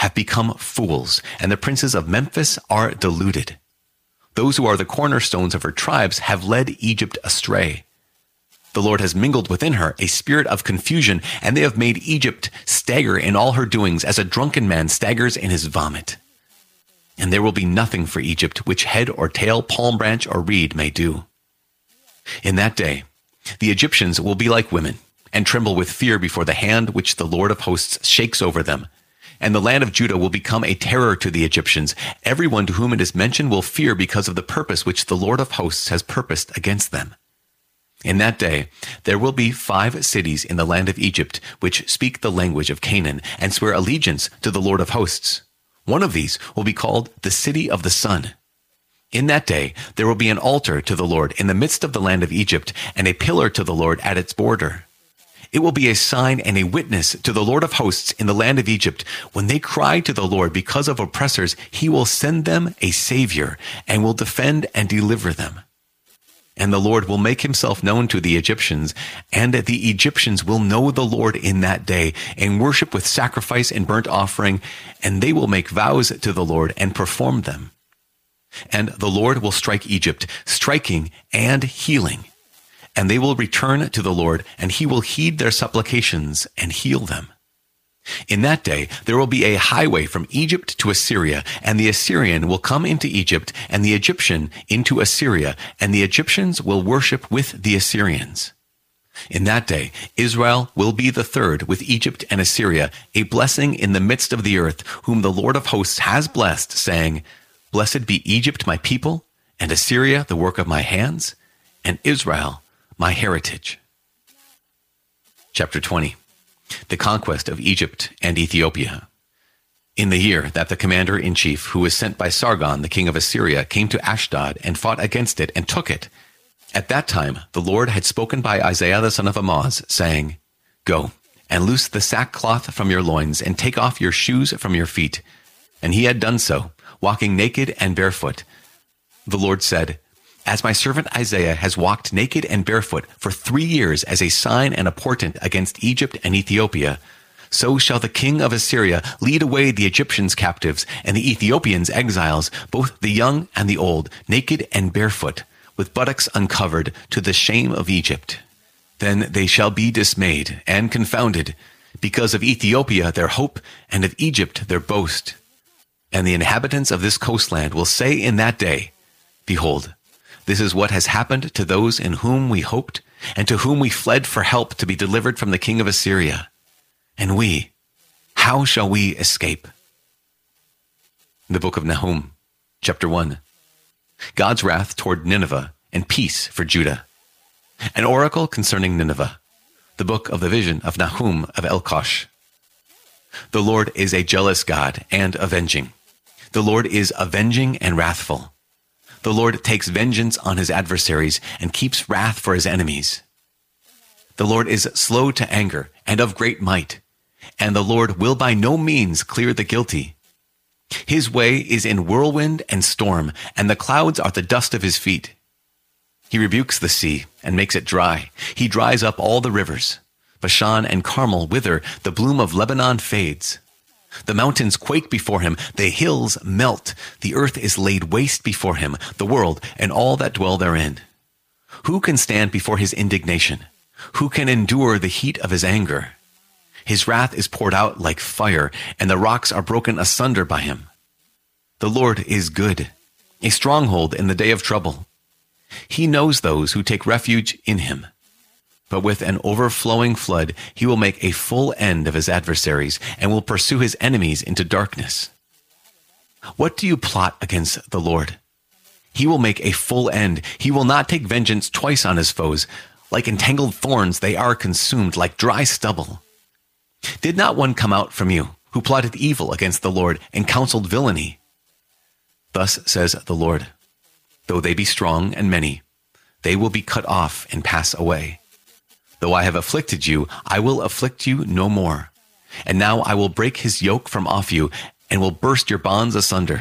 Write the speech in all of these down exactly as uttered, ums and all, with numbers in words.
have become fools, and the princes of Memphis are deluded. Those who are the cornerstones of her tribes have led Egypt astray. The Lord has mingled within her a spirit of confusion, and they have made Egypt stagger in all her doings as a drunken man staggers in his vomit. And there will be nothing for Egypt which head or tail, palm branch or reed may do. In that day, the Egyptians will be like women, and tremble with fear before the hand which the Lord of hosts shakes over them. And the land of Judah will become a terror to the Egyptians. Everyone to whom it is mentioned will fear because of the purpose which the Lord of hosts has purposed against them. In that day, there will be five cities in the land of Egypt which speak the language of Canaan and swear allegiance to the Lord of hosts. One of these will be called the City of the Sun. In that day, there will be an altar to the Lord in the midst of the land of Egypt and a pillar to the Lord at its border. It will be a sign and a witness to the Lord of hosts in the land of Egypt. When they cry to the Lord because of oppressors, he will send them a savior and will defend and deliver them. And the Lord will make himself known to the Egyptians, and the Egyptians will know the Lord in that day, and worship with sacrifice and burnt offering, and they will make vows to the Lord and perform them. And the Lord will strike Egypt, striking and healing. And they will return to the Lord, and he will heed their supplications and heal them. In that day, there will be a highway from Egypt to Assyria, and the Assyrian will come into Egypt, and the Egyptian into Assyria, and the Egyptians will worship with the Assyrians. In that day, Israel will be the third with Egypt and Assyria, a blessing in the midst of the earth, whom the Lord of hosts has blessed, saying, Blessed be Egypt, my people, and Assyria, the work of my hands, and Israel, my heritage. Chapter twenty. The conquest of Egypt and Ethiopia. In the year that the commander-in-chief, who was sent by Sargon, the king of Assyria, came to Ashdod and fought against it and took it, at that time the Lord had spoken by Isaiah the son of Amoz, saying, Go, and loose the sackcloth from your loins, and take off your shoes from your feet. And he had done so, walking naked and barefoot. The Lord said, As my servant Isaiah has walked naked and barefoot for three years as a sign and a portent against Egypt and Ethiopia, so shall the king of Assyria lead away the Egyptians captives and the Ethiopians exiles, both the young and the old, naked and barefoot, with buttocks uncovered, to the shame of Egypt. Then they shall be dismayed and confounded, because of Ethiopia their hope, and of Egypt their boast. And the inhabitants of this coastland will say in that day, Behold, this is what has happened to those in whom we hoped, and to whom we fled for help to be delivered from the king of Assyria. And we, how shall we escape? The book of Nahum, chapter one. God's wrath toward Nineveh, and peace for Judah. An oracle concerning Nineveh. The book of the vision of Nahum of Elkosh. The Lord is a jealous God and avenging. The Lord is avenging and wrathful. The Lord takes vengeance on his adversaries and keeps wrath for his enemies. The Lord is slow to anger and of great might, and the Lord will by no means clear the guilty. His way is in whirlwind and storm, and the clouds are the dust of his feet. He rebukes the sea and makes it dry. He dries up all the rivers. Bashan and Carmel wither, the bloom of Lebanon fades. The mountains quake before him, the hills melt, the earth is laid waste before him, the world and all that dwell therein. Who can stand before his indignation? Who can endure the heat of his anger? His wrath is poured out like fire, and the rocks are broken asunder by him. The Lord is good, a stronghold in the day of trouble. He knows those who take refuge in him. But with an overflowing flood, he will make a full end of his adversaries and will pursue his enemies into darkness. What do you plot against the Lord? He will make a full end. He will not take vengeance twice on his foes. Like entangled thorns, they are consumed like dry stubble. Did not one come out from you who plotted evil against the Lord and counseled villainy? Thus says the Lord, though they be strong and many, they will be cut off and pass away. Though I have afflicted you, I will afflict you no more. And now I will break his yoke from off you, and will burst your bonds asunder.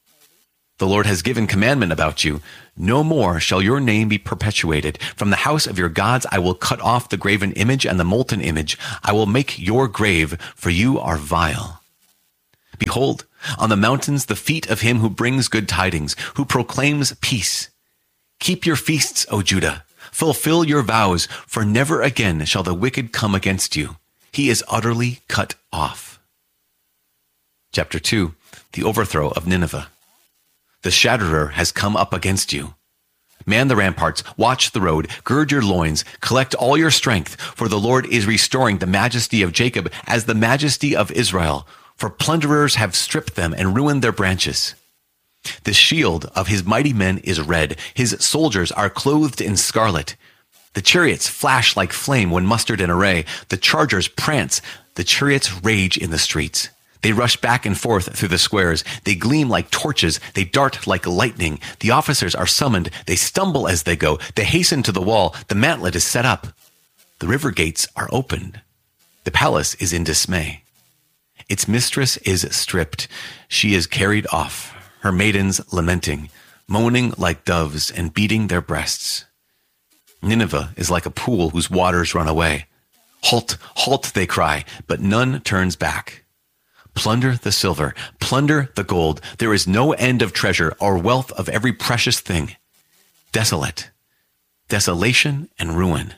The Lord has given commandment about you. No more shall your name be perpetuated. From the house of your gods I will cut off the graven image and the molten image. I will make your grave, for you are vile. Behold, on the mountains the feet of him who brings good tidings, who proclaims peace. Keep your feasts, O Judah. Fulfill your vows, for never again shall the wicked come against you. He is utterly cut off. Chapter two, the overthrow of Nineveh. The shatterer has come up against you. Man the ramparts, watch the road, gird your loins, collect all your strength, for the Lord is restoring the majesty of Jacob as the majesty of Israel, for plunderers have stripped them and ruined their branches. The shield of his mighty men is red, his soldiers are clothed in scarlet. The chariots flash like flame when mustered in array, the chargers prance, the chariots rage in the streets. They rush back and forth through the squares. They gleam like torches. They dart like lightning. The officers are summoned. They stumble as they go. They hasten to the wall. The mantlet is set up. The river gates are opened. The palace is in dismay. Its mistress is stripped. She is carried off, her maidens lamenting, moaning like doves and beating their breasts. Nineveh is like a pool whose waters run away. Halt, halt, they cry, but none turns back. Plunder the silver, plunder the gold. There is no end of treasure or wealth of every precious thing. Desolate, desolation and ruin.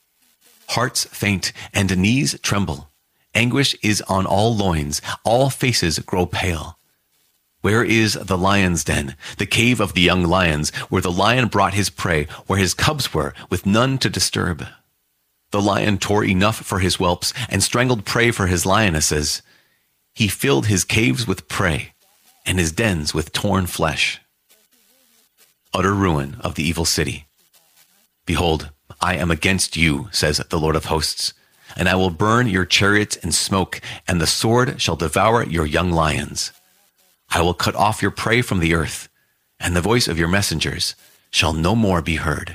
Hearts faint and knees tremble. Anguish is on all loins. All faces grow pale. Where is the lion's den, the cave of the young lions, where the lion brought his prey, where his cubs were, with none to disturb? The lion tore enough for his whelps and strangled prey for his lionesses. He filled his caves with prey and his dens with torn flesh. Utter ruin of the evil city. Behold, I am against you, says the Lord of hosts, and I will burn your chariots in smoke, and the sword shall devour your young lions. I will cut off your prey from the earth, and the voice of your messengers shall no more be heard.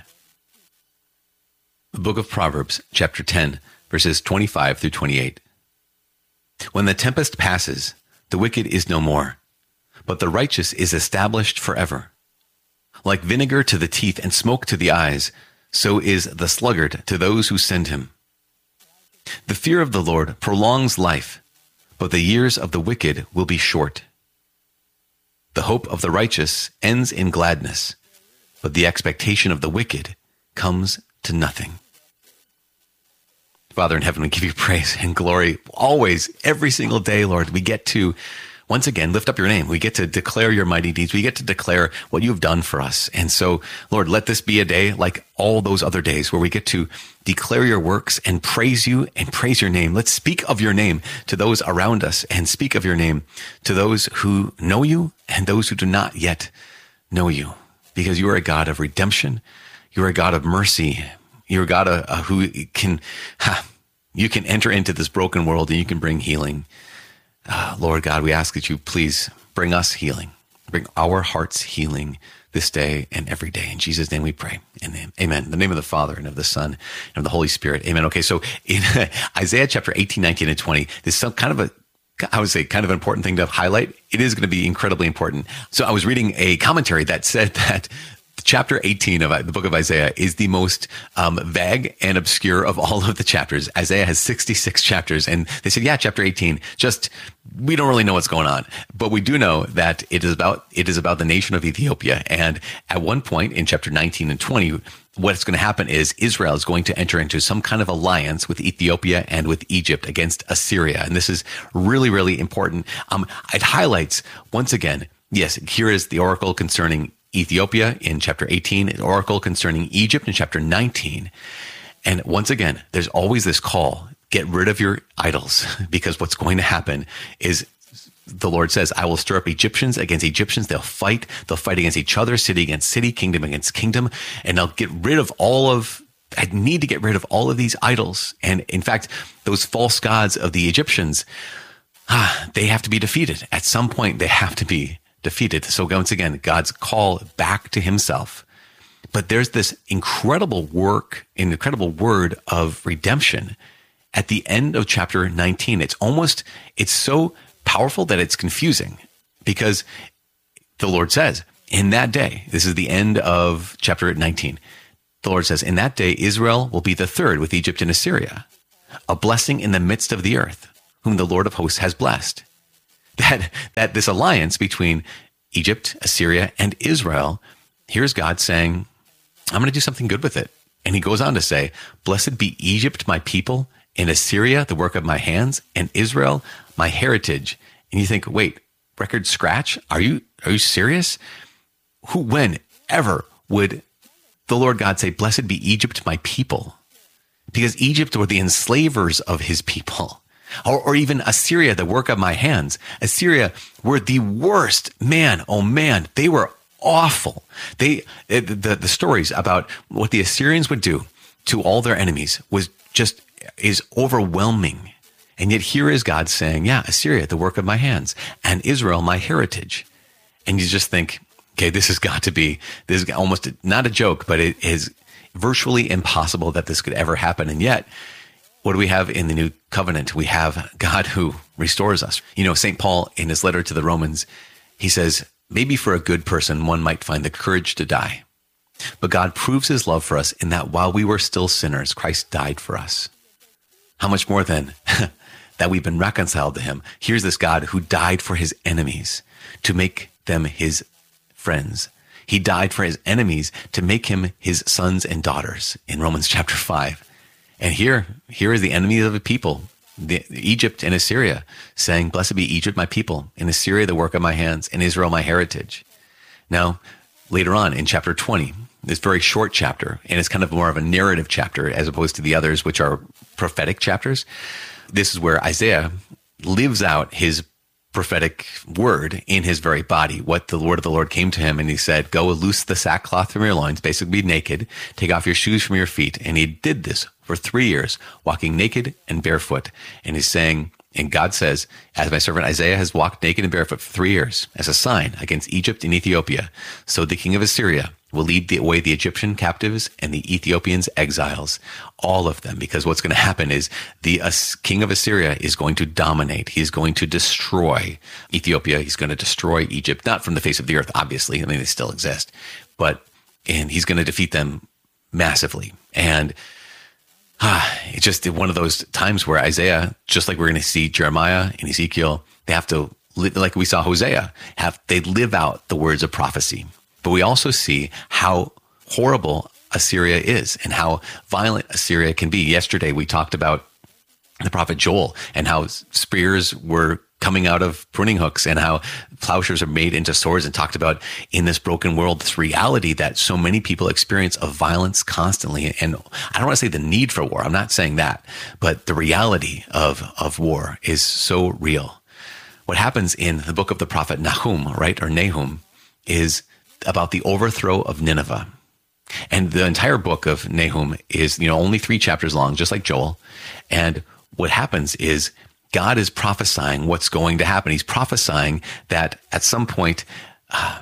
The book of Proverbs, chapter ten, verses twenty-five through twenty-eight. When the tempest passes, the wicked is no more, but the righteous is established forever. Like vinegar to the teeth and smoke to the eyes, so is the sluggard to those who send him. The fear of the Lord prolongs life, but the years of the wicked will be short. The hope of the righteous ends in gladness, but the expectation of the wicked comes to nothing. Father in heaven, we give you praise and glory always, every single day, Lord. We get to, once again, lift up your name. We get to declare your mighty deeds. We get to declare what you've done for us. And so, Lord, let this be a day like all those other days where we get to declare your works and praise you and praise your name. Let's speak of your name to those around us and speak of your name to those who know you and those who do not yet know you, because you are a God of redemption. You are a God of mercy. You're a God uh, who can, ha, you can enter into this broken world and you can bring healing. Uh, Lord God, we ask that you please bring us healing, bring our hearts healing this day and every day. In Jesus' name we pray. Amen. Amen. In the name of the Father and of the Son and of the Holy Spirit. Amen. Okay. So in Isaiah chapter eighteen, nineteen, and twenty, there's some kind of a, I would say kind of an important thing to highlight. It is going to be incredibly important. So I was reading a commentary that said that chapter eighteen of the book of Isaiah is the most um, vague and obscure of all of the chapters. Isaiah has sixty-six chapters, and they said, yeah, chapter eighteen, just, we don't really know what's going on, but we do know that it is about, it is about the nation of Ethiopia. And at one point in chapter nineteen and twenty, what's going to happen is Israel is going to enter into some kind of alliance with Ethiopia and with Egypt against Assyria. And this is really, really important. Um, it highlights, once again, yes, here is the oracle concerning Ethiopia in chapter eighteen, an oracle concerning Egypt in chapter nineteen. And once again, there's always this call, get rid of your idols, because what's going to happen is the Lord says, I will stir up Egyptians against Egyptians. They'll fight. They'll fight against each other, city against city, kingdom against kingdom. And I'll get rid of all of, I need to get rid of all of these idols. And in fact, those false gods of the Egyptians, ah, they have to be defeated. At some point, they have to be defeated. So once again, God's call back to himself. But there's this incredible work, incredible word of redemption at the end of chapter nineteen. It's almost, it's so powerful that it's confusing, because the Lord says, in that day, this is the end of chapter nineteen. The Lord says, in that day, Israel will be the third with Egypt and Assyria, a blessing in the midst of the earth, whom the Lord of hosts has blessed. that, that this alliance between Egypt, Assyria, and Israel, here's God saying, I'm going to do something good with it. And he goes on to say, blessed be Egypt, my people, and Assyria, the work of my hands, and Israel, my heritage. And you think, wait, record scratch? Are you, are you serious? Who, when, ever would the Lord God say, blessed be Egypt, my people? Because Egypt were the enslavers of his people. Or, or even Assyria, the work of my hands. Assyria were the worst. Man, oh man, they were awful. They, the, the stories about what the Assyrians would do to all their enemies was just, is overwhelming. And yet here is God saying, yeah, Assyria, the work of my hands, and Israel, my heritage. And you just think, okay, this has got to be, this is almost not a joke, but it is virtually impossible that this could ever happen. And yet, what do we have in the new covenant? We have God who restores us. You know, Saint Paul, in his letter to the Romans, he says, maybe for a good person, one might find the courage to die. But God proves his love for us in that while we were still sinners, Christ died for us. How much more then that we've been reconciled to him? Here's this God who died for his enemies to make them his friends. He died for his enemies to make him his sons and daughters in Romans chapter five. And here, here is the enemies of the people, the, Egypt and Assyria, saying, blessed be Egypt, my people, and Assyria, the work of my hands, and Israel, my heritage. Now, later on in chapter twenty, this very short chapter, and it's kind of more of a narrative chapter as opposed to the others, which are prophetic chapters. This is where Isaiah lives out his prophetic word in his very body. What the word of the Lord came to him, and he said, go loose the sackcloth from your loins, basically be naked, take off your shoes from your feet. And he did this for three years, walking naked and barefoot. And he's saying, and God says, as my servant Isaiah has walked naked and barefoot for three years as a sign against Egypt and Ethiopia, so the king of Assyria will lead the, away the Egyptian captives and the Ethiopians exiles, all of them, because what's going to happen is the uh, king of Assyria is going to dominate. He's going to destroy Ethiopia. He's going to destroy Egypt, not from the face of the earth, obviously. I mean, they still exist, but, and he's going to defeat them massively. And ah, it's just one of those times where Isaiah, just like we're going to see Jeremiah and Ezekiel, they have to, like we saw Hosea, have, they live out the words of prophecy. But we also see how horrible Assyria is and how violent Assyria can be. Yesterday, we talked about the prophet Joel and how spears were coming out of pruning hooks and how plowshares are made into swords, and talked about in this broken world, this reality that so many people experience of violence constantly. And I don't want to say the need for war. I'm not saying that, but the reality of, of war is so real. What happens in the book of the prophet Nahum, right, or Nahum, is about the overthrow of Nineveh. And the entire book of Nahum is, you know, only three chapters long, just like Joel. And what happens is God is prophesying what's going to happen. He's prophesying that at some point, uh,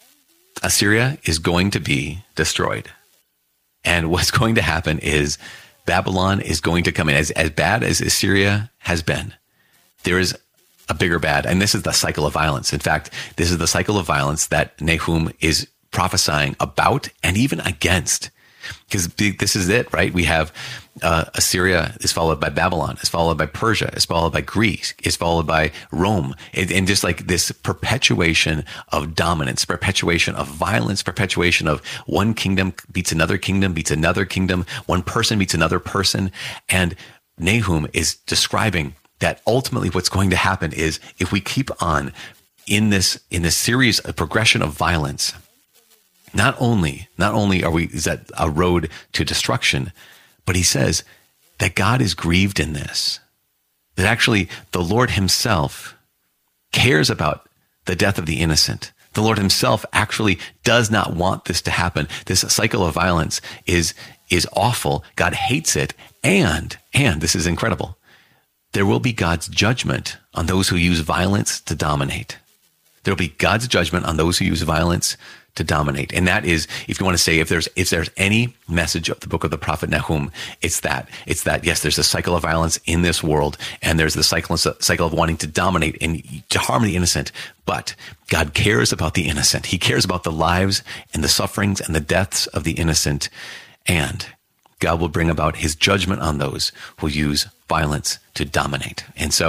Assyria is going to be destroyed. And what's going to happen is Babylon is going to come in. As, as bad as Assyria has been, there is a bigger bad. And this is the cycle of violence. In fact, this is the cycle of violence that Nahum is prophesying about and even against. Because this is it, right? We have uh, Assyria is followed by Babylon, is followed by Persia, is followed by Greece, is followed by Rome. And, and just like this perpetuation of dominance, perpetuation of violence, perpetuation of one kingdom beats another kingdom, beats another kingdom, one person beats another person. And Nahum is describing that ultimately what's going to happen is if we keep on in this, in this series of progression of violence, not only, not only are we, is that a road to destruction, but he says that God is grieved in this, that actually the Lord himself cares about the death of the innocent. The Lord himself actually does not want this to happen. This cycle of violence is, is awful. God hates it. And, and this is incredible, there will be God's judgment on those who use violence to dominate. There will be God's judgment on those who use violence to dominate. And that is, if you want to say, if there's, if there's any message of the book of the prophet Nahum, it's that, it's that, yes, there's a cycle of violence in this world, and there's the cycle, cycle of wanting to dominate and to harm the innocent. But God cares about the innocent. He cares about the lives and the sufferings and the deaths of the innocent. And God will bring about his judgment on those who use violence to dominate. And so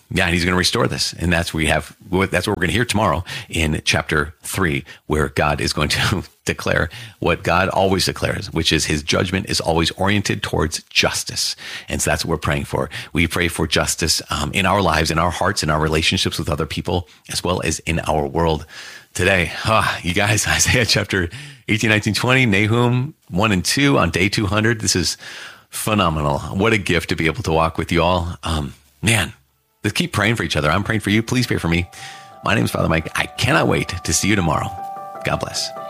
Yeah, and he's going to restore this. And that's what we have. That's what we're going to hear tomorrow in chapter three, where God is going to declare what God always declares, which is his judgment is always oriented towards justice. And so that's what we're praying for. We pray for justice um, in our lives, in our hearts, in our relationships with other people, as well as in our world today. Ah, you guys, Isaiah chapter eighteen, nineteen, twenty, Nahum one and two on day two hundred. This is phenomenal. What a gift to be able to walk with you all. Um, man. Let's keep praying for each other. I'm praying for you. Please pray for me. My name is Father Mike. I cannot wait to see you tomorrow. God bless.